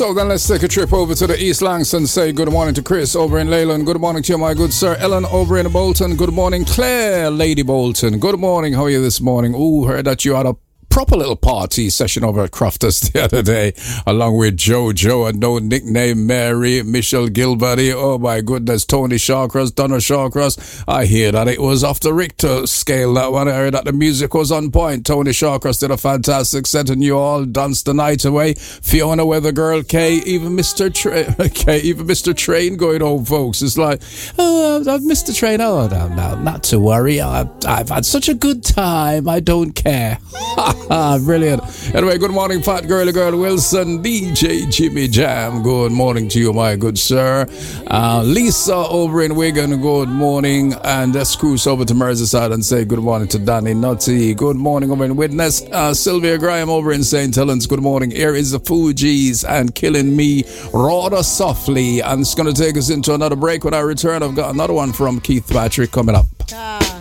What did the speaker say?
So then let's take a trip over to the East Lancs and say good morning to Chris over in Leyland. Good morning to you, my good sir. Ellen over in Bolton. Good morning, Claire, Lady Bolton. Good morning. How are you this morning? Ooh, heard that you had a proper little party session over at Croftus the other day, along with Jojo and no nickname Mary, Michelle Gilbert. Oh my goodness, Tony Shawcross, Donna Shawcross. I hear that it was off the Richter scale, that one. I heard that the music was on point. Tony Shawcross did a fantastic set and you all danced the night away. Fiona Weather Girl, Kay, even Mr. Train going home, folks. It's like, oh, I've missed the train. Oh, no, not to worry. I've had such a good time. I don't care. Brilliant. Anyway, good morning, Fat Girly Girl Wilson, DJ Jimmy Jam. Good morning to you, my good sir. Lisa over in Wigan, good morning. And let's cruise over to Merseyside and say good morning to Danny Nutty. Good morning over in Widnes. Sylvia Graham over in St. Helens. Good morning. Here is the Fugees and Killing Me rather softly. And it's going to take us into another break. When I return, I've got another one from Keith Patrick coming up.